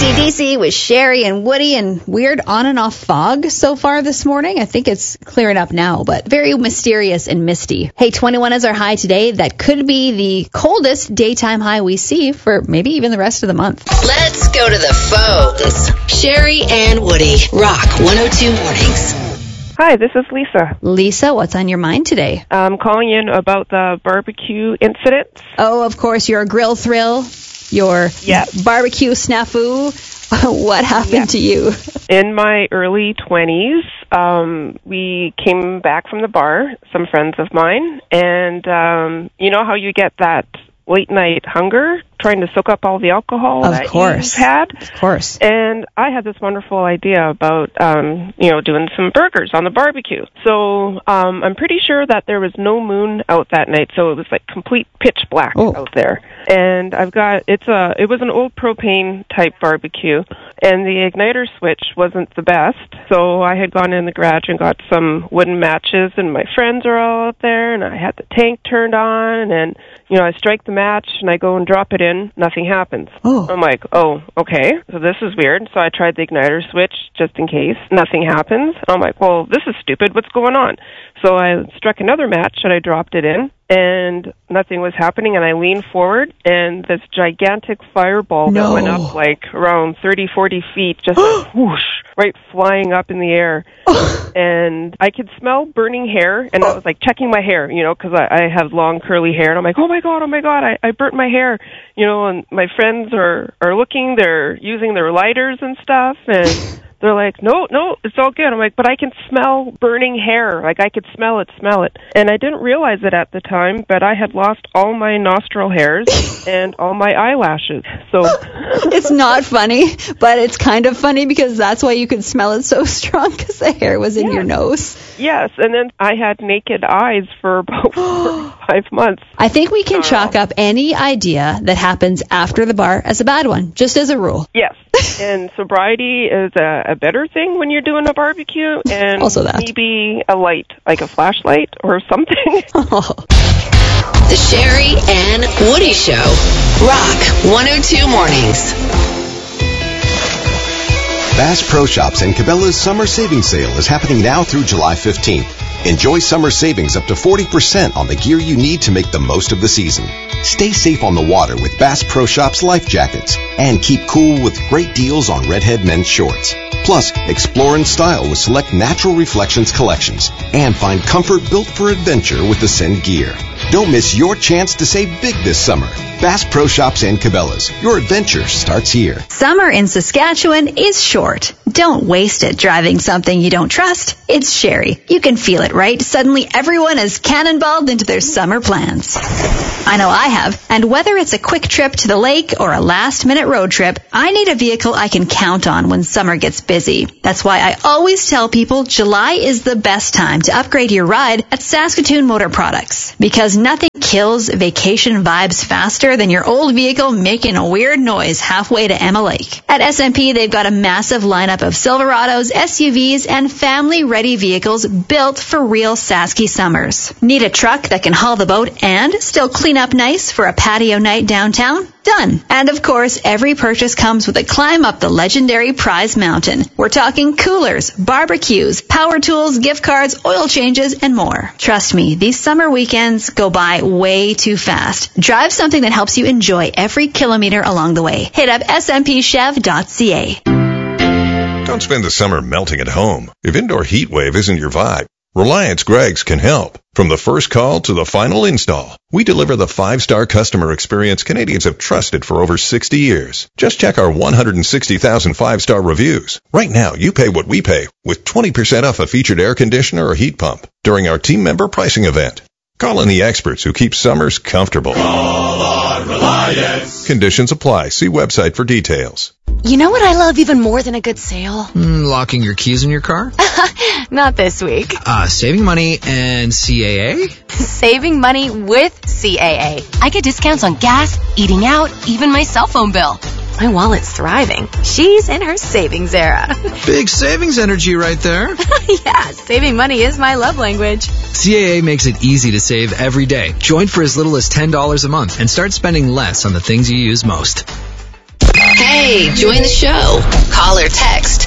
AC/DC with Sherry and Woody, and weird on and off fog so far this morning. I think it's clearing up now, but very mysterious and misty. Hey, 21 is our high today. That could be the coldest daytime high we see for maybe even the rest of the month. Let's go to the phones. Sherry and Woody, Rock 102 Mornings. Hi, this is Lisa. Lisa, what's on your mind today? I'm calling in about the barbecue incidents. Oh, of course, your grill thrill, your barbecue snafu. What happened to you? In my early 20s, we came back from the bar, some friends of mine, and you know how you get that late night hunger, trying to soak up all the alcohol that you've had? Of course. And I had this wonderful idea about, doing some burgers on the barbecue. So I'm pretty sure that there was no moon out that night, so it was like complete pitch black out there. And it was an old propane type barbecue, and the igniter switch wasn't the best. So I had gone in the garage and got some wooden matches, and my friends are all out there, and I had the tank turned on, and I strike the match and I go and drop it in, nothing happens. I'm like, okay, so this is weird. So I tried the igniter switch just in case, nothing happens. I'm like, well, this is stupid, what's going on? So I struck another match and I dropped it in, and nothing was happening, and I leaned forward, and this gigantic fireball that went up like around 30, 40 feet, just whoosh, right flying up in the air. And I could smell burning hair, and I was like checking my hair, because I have long curly hair, and I'm like, oh my God, I burnt my hair, and my friends are looking, they're using their lighters and stuff, and they're like, no, it's all good. I'm like, but I can smell burning hair. Like, I could smell it. And I didn't realize it at the time, but I had lost all my nostril hairs and all my eyelashes. So it's not funny, but it's kind of funny because that's why you could smell it so strong, because the hair was in your nose. Yes, and then I had naked eyes for about 4 or 5 months. I think we can chalk up any idea that happens after the bar as a bad one, just as a rule. Yes, and sobriety is a better thing when you're doing a barbecue, and also that. Maybe a light, like a flashlight or something. The Sherry and Woody Show, Rock 102 Mornings. Bass Pro Shops and Cabela's Summer Savings Sale is happening now through July 15th. Enjoy summer savings up to 40% on the gear you need to make the most of the season. Stay safe on the water with Bass Pro Shops life jackets, and keep cool with great deals on Redhead men's shorts. Plus, explore in style with select Natural Reflections collections, and find comfort built for adventure with Ascend gear. Don't miss your chance to save big this summer. Bass Pro Shops and Cabela's. Your adventure starts here. Summer in Saskatchewan is short. Don't waste it driving something you don't trust. It's Sherry. You can feel it, right? Suddenly everyone is cannonballed into their summer plans. I know I have. And whether it's a quick trip to the lake or a last-minute road trip, I need a vehicle I can count on when summer gets busy. That's why I always tell people July is the best time to upgrade your ride at Saskatoon Motor Products. Because nothing kills vacation vibes faster than your old vehicle making a weird noise halfway to Emma Lake. At SMP, they've got a massive lineup of Silverados, SUVs, and family-ready vehicles built for real Sasky summers. Need a truck that can haul the boat and still clean up nice for a patio night downtown? Done. And of course, every purchase comes with a climb up the legendary Prize Mountain. We're talking coolers, barbecues, power tools, gift cards, oil changes, and more. Trust me, these summer weekends go by way too fast. Drive something that helps you enjoy every kilometer along the way. Hit up smpchev.ca. Don't spend the summer melting at home. If indoor heat wave isn't your vibe, Reliance Greggs can help. From the first call to the final install, we deliver the 5-star customer experience Canadians have trusted for over 60 years. Just check our 160,000 5-star reviews. Right now, you pay what we pay with 20% off a featured air conditioner or heat pump during our team member pricing event. Call in the experts who keep summers comfortable. Call on Reliance. Conditions apply. See website for details. You know what I love even more than a good sale? Locking your keys in your car? Not this week. Saving money and CAA? Saving money with CAA. I get discounts on gas, eating out, even my cell phone bill. My wallet's thriving. She's in her savings era. Big savings energy right there. Yeah, saving money is my love language. CAA makes it easy to save every day. Join for as little as $10 a month and start spending less on the things you use most. Hey, Hey, join the show. Call or text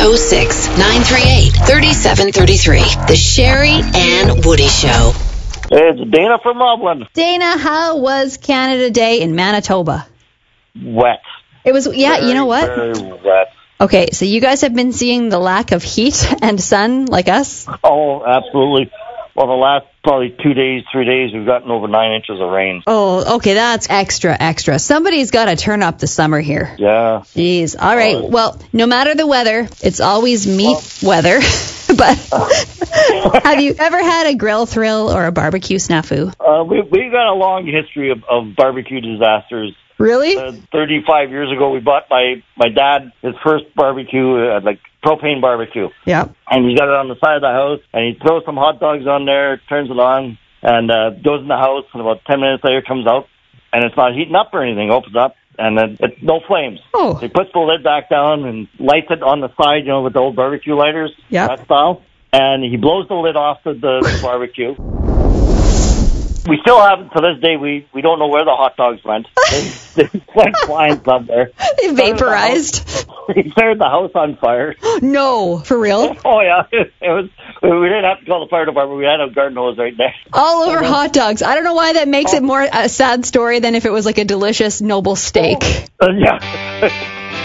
306-938-3733. The Sherry and Woody Show. It's Dana from Roblin. Dana, how was Canada Day in Manitoba? Wet. It was, yeah, you know what? Very wet. Okay, so you guys have been seeing the lack of heat and sun like us? Oh, absolutely. Well, the last probably 2 days, 3 days, we've gotten over 9 inches of rain. Oh, okay, that's extra. Somebody's got to turn up the summer here. Yeah. Jeez. All right, well, no matter the weather, it's always meat weather. But have you ever had a grill thrill or a barbecue snafu? We've got a long history of barbecue disasters. Really? 35 years ago, we bought my dad his first barbecue, like propane barbecue. Yeah. And he's got it on the side of the house, and he throws some hot dogs on there, turns it on, and goes in the house, and about 10 minutes later comes out, and it's not heating up or anything, opens up, and then it's no flames. Oh. So he puts the lid back down and lights it on the side, you know, with the old barbecue lighters, that style, and he blows the lid off the barbecue. We still haven't, to this day, we don't know where the hot dogs went. They went flying somewhere. They vaporized. He started the house on fire. No, for real? Oh, yeah. It was. We didn't have to call the fire department. We had a garden hose right there. All over hot dogs. I don't know why that makes it more a sad story than if it was like a delicious, noble steak. Yeah.